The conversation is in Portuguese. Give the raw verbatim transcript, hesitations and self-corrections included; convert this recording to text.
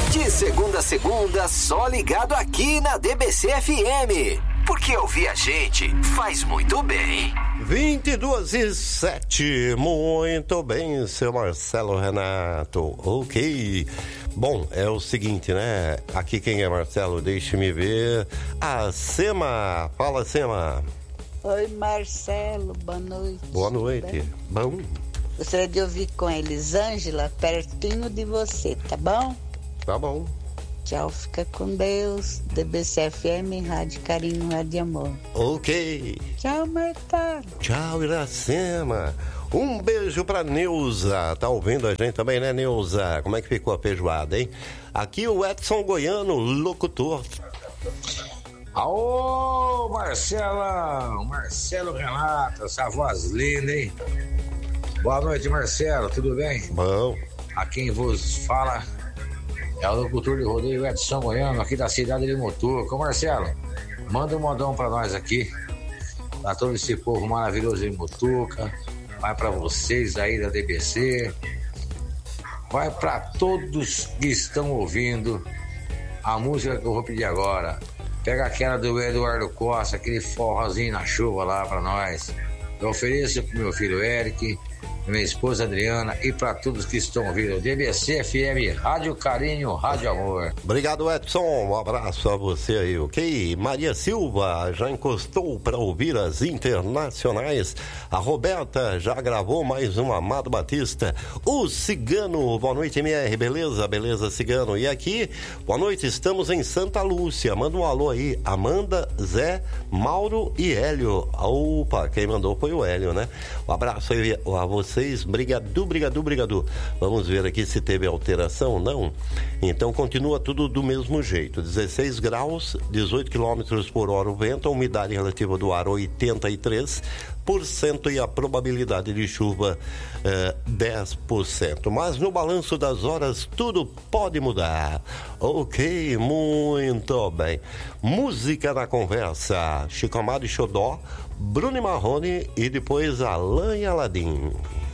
De segunda a segunda, só ligado aqui na D B C F M. Porque ouvir a gente faz muito bem. vinte e duas e sete, muito bem, seu Marcelo Renato. Ok. Bom, é o seguinte, né? Aqui quem é Marcelo, deixe-me ver. A Sema. Fala, Sema. Oi, Marcelo, boa noite. Boa noite. Bom. Gostaria de ouvir com a Elisângela, pertinho de você, tá bom? Tá bom. Tchau, fica com Deus. D B C F M, Rádio Carinho, Rádio Amor. Ok. Tchau, Marcelo. Tchau, Iracema. Um beijo pra Neuza. Tá ouvindo a gente também, né, Neuza? Como é que ficou a feijoada, hein? Aqui o Edson Goiano, locutor. Aô, Marcelão, Marcelo Renato, essa voz linda, hein? Boa noite, Marcelo, tudo bem? Bom. A quem vos fala é o locutor de rodeio Edson Goiano, aqui da cidade de Mutuca. Ô, Marcelo, manda um modão pra nós aqui, pra todo esse povo maravilhoso de Mutuca, vai pra vocês aí da D B C, vai pra todos que estão ouvindo a música que eu vou pedir agora. Pega aquela do Eduardo Costa, aquele forrozinho na chuva lá pra nós. Eu ofereço pro meu filho Eric, minha esposa Adriana e para todos que estão ouvindo. D B C F M, Rádio Carinho, Rádio Amor. Obrigado, Edson. Um abraço a você aí, ok? Maria Silva já encostou para ouvir as internacionais. A Roberta já gravou mais uma Amado Batista. O Cigano, boa noite, M R, beleza? Beleza, Cigano. E aqui, boa noite, estamos em Santa Lúcia. Manda um alô aí, Amanda, Zé, Mauro e Hélio. Opa, quem mandou foi o Hélio, né? Um abraço aí a você. Brigadu, brigadu, brigadu. Vamos ver aqui se teve alteração, não? Então continua tudo do mesmo jeito. dezesseis graus, dezoito quilômetros por hora o vento, a umidade relativa do ar oitenta e três por cento e a probabilidade de chuva eh, dez por cento. Mas no balanço das horas tudo pode mudar. Ok, muito bem. Música na conversa. Chico Amado e Xodó, Bruno e Marrone e depois Alain e Aladim.